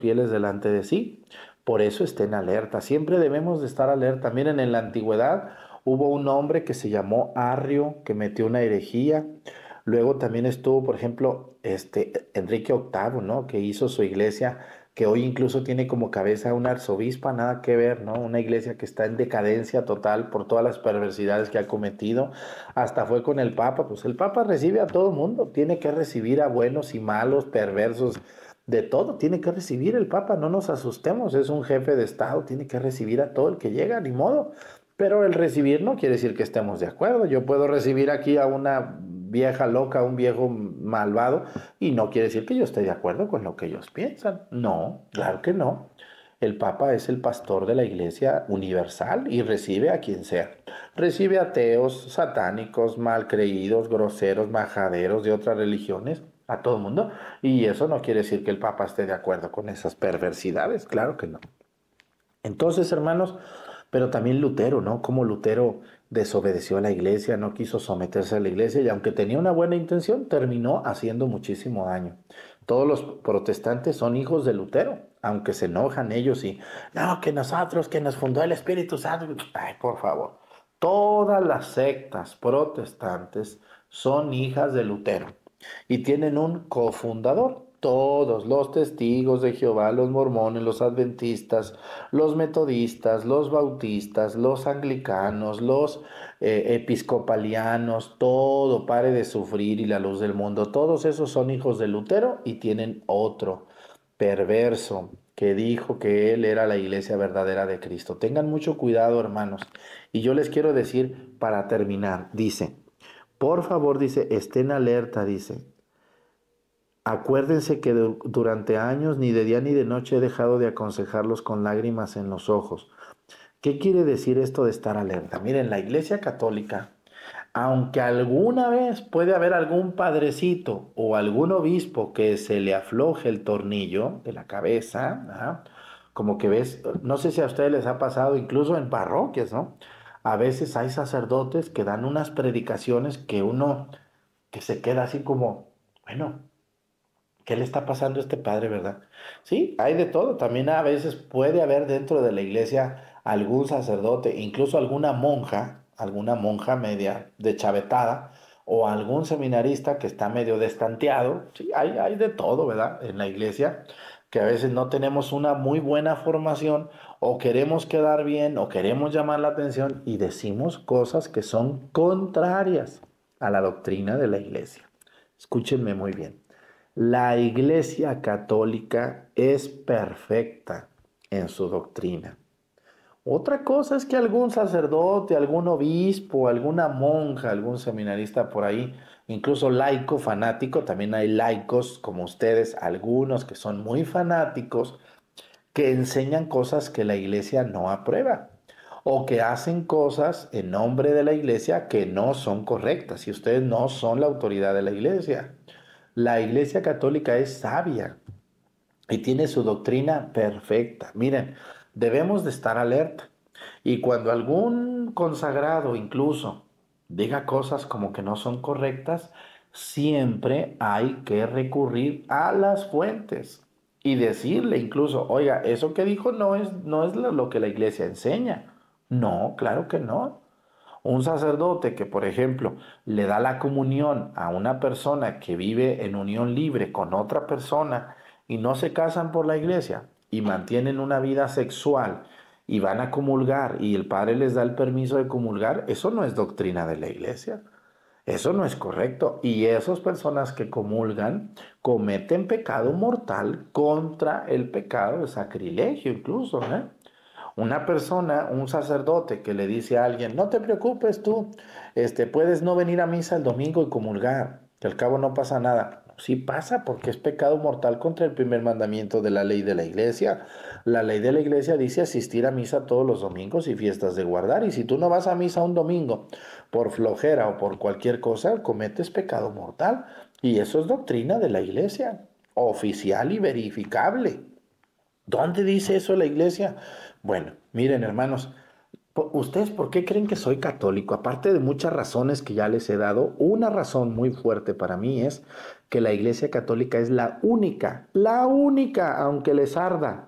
fieles delante de sí. Por eso estén alerta, siempre debemos de estar alerta. Miren, en la antigüedad hubo un hombre que se llamó Arrio, que metió una herejía. Luego también estuvo, por ejemplo, Enrique VIII, ¿no? Que hizo su iglesia, que hoy incluso tiene como cabeza una arzobispa, nada que ver, ¿no? Una iglesia que está en decadencia total por todas las perversidades que ha cometido. Hasta fue con el Papa, pues el Papa recibe a todo mundo, tiene que recibir a buenos y malos, perversos, de todo tiene que recibir el Papa, no nos asustemos, es un jefe de Estado, tiene que recibir a todo el que llega, ni modo. Pero el recibir no quiere decir que estemos de acuerdo. Yo puedo recibir aquí a una vieja loca, a un viejo malvado, y no quiere decir que yo esté de acuerdo con lo que ellos piensan. No, claro que no. El Papa es el pastor de la Iglesia universal y recibe a quien sea. Recibe ateos, satánicos, malcreídos, groseros, majaderos de otras religiones, a todo el mundo. Y eso no quiere decir que el Papa esté de acuerdo con esas perversidades, claro que no. Entonces, hermanos, pero también Lutero, ¿no? Como Lutero desobedeció a la iglesia, no quiso someterse a la iglesia y aunque tenía una buena intención, terminó haciendo muchísimo daño. Todos los protestantes son hijos de Lutero, aunque se enojan ellos y, no, que nosotros, que nos fundó el Espíritu Santo. Ay, por favor. Todas las sectas protestantes son hijas de Lutero y tienen un cofundador. Todos los testigos de Jehová, los mormones, los adventistas, los metodistas, los bautistas, los anglicanos, los episcopalianos, todo, pare de sufrir y la luz del mundo, todos esos son hijos de Lutero y tienen otro perverso que dijo que él era la iglesia verdadera de Cristo. Tengan mucho cuidado, hermanos. Y yo les quiero decir para terminar, dice, por favor, dice, estén alerta, dice. Acuérdense que durante años ni de día ni de noche he dejado de aconsejarlos con lágrimas en los ojos. ¿Qué quiere decir esto de estar alerta? Miren, la Iglesia Católica, aunque alguna vez puede haber algún padrecito o algún obispo que se le afloje el tornillo de la cabeza, ¿ah? Como que ves, no sé si a ustedes les ha pasado, incluso en parroquias, ¿no? A veces hay sacerdotes que dan unas predicaciones que uno, que se queda así como, bueno, ¿qué le está pasando a este padre, verdad? Sí, hay de todo. También a veces puede haber dentro de la iglesia algún sacerdote, incluso alguna monja media deschavetada, o algún seminarista que está medio destanteado. Sí, hay de todo, ¿verdad? En la iglesia, que a veces no tenemos una muy buena formación, o queremos quedar bien, o queremos llamar la atención, y decimos cosas que son contrarias a la doctrina de la iglesia. Escúchenme muy bien. La Iglesia Católica es perfecta en su doctrina. Otra cosa es que algún sacerdote, algún obispo, alguna monja, algún seminarista por ahí, incluso laico, fanático, también hay laicos como ustedes, algunos que son muy fanáticos, que enseñan cosas que la iglesia no aprueba o que hacen cosas en nombre de la iglesia que no son correctas y ustedes no son la autoridad de la iglesia. La Iglesia Católica es sabia y tiene su doctrina perfecta. Miren, debemos de estar alerta. Y cuando algún consagrado incluso diga cosas como que no son correctas, siempre hay que recurrir a las fuentes y decirle incluso, oiga, eso que dijo no es lo que la iglesia enseña. No, claro que no. Un sacerdote que, por ejemplo, le da la comunión a una persona que vive en unión libre con otra persona y no se casan por la iglesia y mantienen una vida sexual y van a comulgar y el padre les da el permiso de comulgar, eso no es doctrina de la iglesia. Eso no es correcto. Y esas personas que comulgan cometen pecado mortal contra el pecado de sacrilegio incluso, ¿eh? Una persona, un sacerdote que le dice a alguien, no te preocupes tú, puedes no venir a misa el domingo y comulgar, que al cabo no pasa nada. Sí pasa porque es pecado mortal contra el primer mandamiento de la ley de la iglesia. La ley de la iglesia dice asistir a misa todos los domingos y fiestas de guardar. Y si tú no vas a misa un domingo por flojera o por cualquier cosa, cometes pecado mortal. Y eso es doctrina de la iglesia, oficial y verificable. ¿Dónde dice eso la iglesia? Bueno, miren hermanos, ¿Ustedes por qué creen que soy católico? Aparte de muchas razones que ya les he dado, una razón muy fuerte para mí es que la Iglesia Católica es la única, aunque les arda,